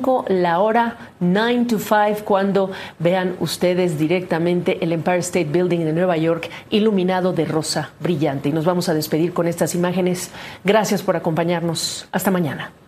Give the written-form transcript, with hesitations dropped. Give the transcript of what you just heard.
5, la hora 9 to 5, cuando vean ustedes directamente el Empire State Building de Nueva York iluminado de rosa brillante. Y nos vamos a despedir con estas imágenes. Gracias por acompañarnos. Hasta mañana.